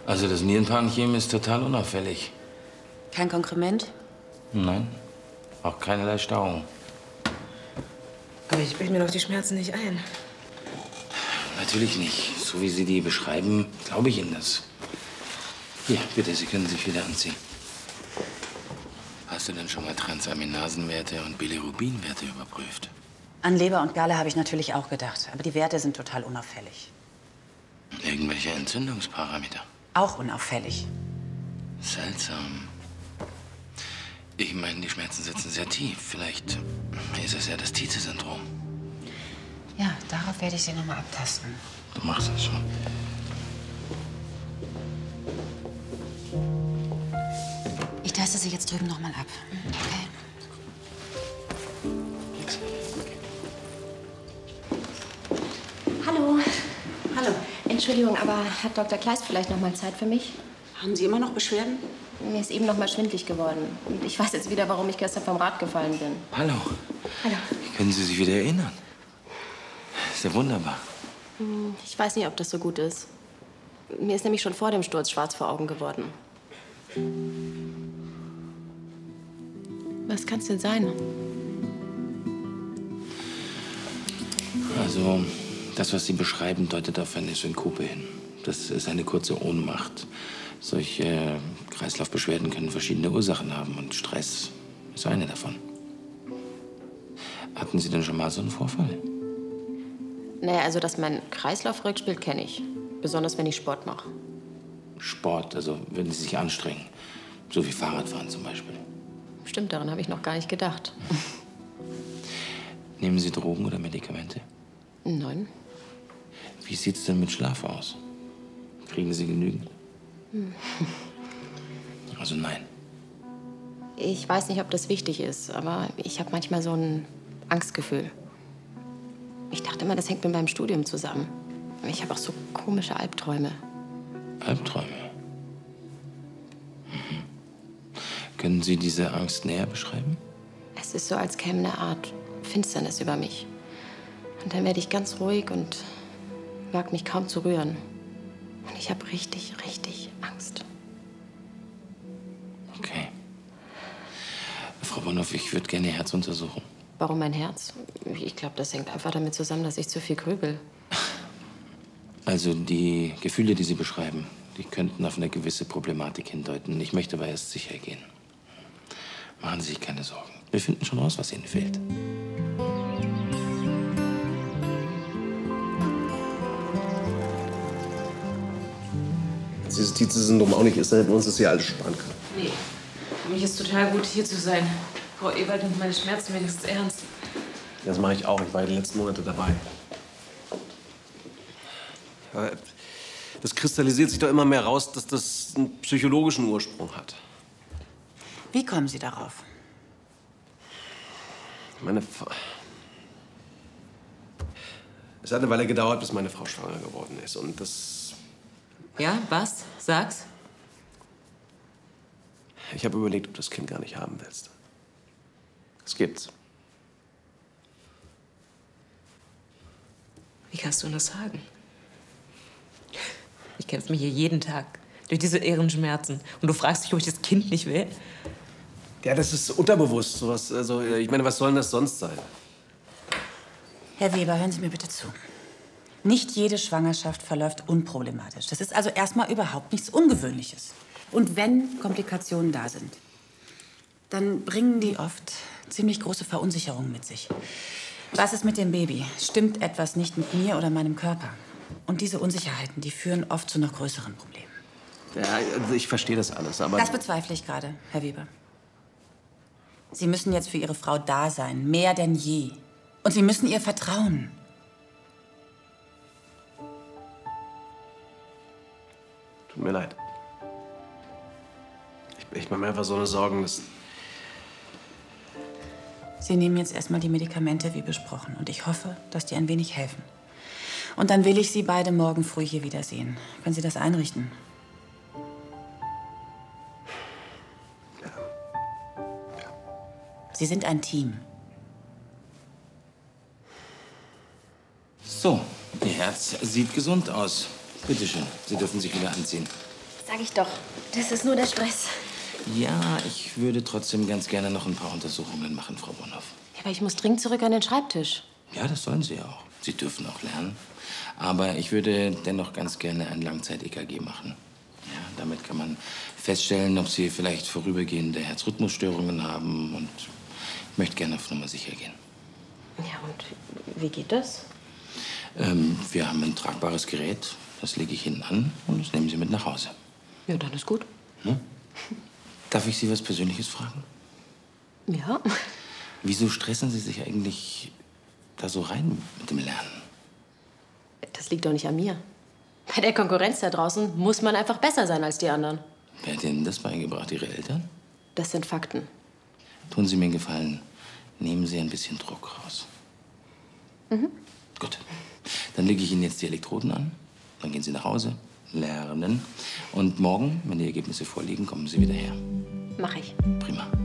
Also das Nierenparenchem ist total unauffällig. Kein Konkrement? Nein, auch keinerlei Stauung. Aber ich bilde mir doch die Schmerzen nicht ein. Natürlich nicht. So wie Sie die beschreiben, glaube ich Ihnen das. Hier, bitte, Sie können sich wieder anziehen. Hast du denn schon mal Transaminasenwerte und Bilirubinwerte überprüft? An Leber und Galle habe ich natürlich auch gedacht. Aber die Werte sind total unauffällig. Irgendwelche Entzündungsparameter? Auch unauffällig. Seltsam. Ich meine, die Schmerzen sitzen sehr tief. Vielleicht ist es ja das Tietze-Syndrom. Ja, darauf werde ich Sie noch mal abtasten. Du machst das schon. Ich taste Sie jetzt drüben noch mal ab. Okay. Hallo. Hallo. Entschuldigung, aber hat Dr. Kleist vielleicht noch mal Zeit für mich? Haben Sie immer noch Beschwerden? Mir ist eben noch mal schwindelig geworden. Und ich weiß jetzt wieder, warum ich gestern vom Rad gefallen bin. Hallo. Hallo. Können Sie sich wieder erinnern? Ist ja wunderbar. Ich weiß nicht, ob das so gut ist. Mir ist nämlich schon vor dem Sturz schwarz vor Augen geworden. Was kann's denn sein? Also, das, was Sie beschreiben, deutet auf eine Synkope hin. Das ist eine kurze Ohnmacht. Solche Kreislaufbeschwerden können verschiedene Ursachen haben und Stress ist eine davon. Hatten Sie denn schon mal so einen Vorfall? Naja, also, dass mein Kreislauf verrückt spielt, kenne ich. Besonders, wenn ich Sport mache. Sport, also wenn Sie sich anstrengen. So wie Fahrradfahren zum Beispiel. Stimmt, daran habe ich noch gar nicht gedacht. Nehmen Sie Drogen oder Medikamente? Nein. Wie sieht's denn mit Schlaf aus? Kriegen Sie genügend? Also nein. Ich weiß nicht, ob das wichtig ist, aber ich habe manchmal so ein Angstgefühl. Ich dachte immer, das hängt mit meinem Studium zusammen. Ich habe auch so komische Albträume. Albträume? Können Sie diese Angst näher beschreiben? Es ist so, als käme eine Art Finsternis über mich. Und dann werde ich ganz ruhig und mag mich kaum zu rühren. Und ich habe richtig, richtig Angst. Okay. Frau Bonhoff, ich würde gerne Ihr Herz untersuchen. Warum mein Herz? Ich glaube, das hängt einfach damit zusammen, dass ich zu viel grübel. Also die Gefühle, die Sie beschreiben, die könnten auf eine gewisse Problematik hindeuten. Ich möchte aber erst sicher gehen. Machen Sie sich keine Sorgen. Wir finden schon raus, was Ihnen fehlt. Wenn dieses Tietze-Syndrom auch nicht ist, dann hätten wir uns das hier alles sparen können. Nee. Für mich ist total gut, hier zu sein. Frau Ewald nimmt meine Schmerzen wenigstens ernst. Das mache ich auch. Ich war ja die letzten Monate dabei. Aber das kristallisiert sich doch immer mehr raus, dass das einen psychologischen Ursprung hat. Wie kommen Sie darauf? Es hat eine Weile gedauert, bis meine Frau schwanger geworden ist. Und das... Ja, was? Sag's. Ich habe überlegt, ob du das Kind gar nicht haben willst. Es gibt's. Wie kannst du das sagen? Ich kämpfe mich hier jeden Tag durch diese irren Schmerzen. Und du fragst dich, ob ich das Kind nicht will? Ja, das ist unterbewusst. Sowas, also, ich meine, was soll denn das sonst sein? Herr Weber, hören Sie mir bitte zu. Nicht jede Schwangerschaft verläuft unproblematisch. Das ist also erstmal überhaupt nichts Ungewöhnliches. Und wenn Komplikationen da sind, dann bringen die oft ziemlich große Verunsicherung mit sich. Was ist mit dem Baby? Stimmt etwas nicht mit mir oder meinem Körper? Und diese Unsicherheiten, die führen oft zu noch größeren Problemen. Ja, also ich verstehe das alles, aber... Das bezweifle ich gerade, Herr Weber. Sie müssen jetzt für Ihre Frau da sein, mehr denn je. Und Sie müssen ihr vertrauen. Tut mir leid. Ich mache mir einfach so eine Sorgen, dass... Sie nehmen jetzt erstmal die Medikamente wie besprochen. Und ich hoffe, dass die ein wenig helfen. Und dann will ich Sie beide morgen früh hier wiedersehen. Können Sie das einrichten? Ja. Sie sind ein Team. So, Ihr Herz sieht gesund aus. Bitte schön, Sie dürfen sich wieder anziehen. Sag ich doch. Das ist nur der Stress. Ja, ich würde trotzdem ganz gerne noch ein paar Untersuchungen machen, Frau Bonhoff. Ja, aber ich muss dringend zurück an den Schreibtisch. Ja, das sollen Sie auch. Sie dürfen auch lernen. Aber ich würde dennoch ganz gerne ein Langzeit-EKG machen. Ja, damit kann man feststellen, ob Sie vielleicht vorübergehende Herzrhythmusstörungen haben. Und ich möchte gerne auf Nummer sicher gehen. Ja, und wie geht das? Wir haben ein tragbares Gerät. Das lege ich Ihnen an und das nehmen Sie mit nach Hause. Ja, dann ist gut. Hm? Darf ich Sie was Persönliches fragen? Ja. Wieso stressen Sie sich eigentlich da so rein mit dem Lernen? Das liegt doch nicht an mir. Bei der Konkurrenz da draußen muss man einfach besser sein als die anderen. Wer hat Ihnen das beigebracht? Ihre Eltern? Das sind Fakten. Tun Sie mir einen Gefallen. Nehmen Sie ein bisschen Druck raus. Mhm. Gut. Dann lege ich Ihnen jetzt die Elektroden an. Dann gehen Sie nach Hause, lernen. Und morgen, wenn die Ergebnisse vorliegen, kommen Sie wieder her. Mach ich. Prima.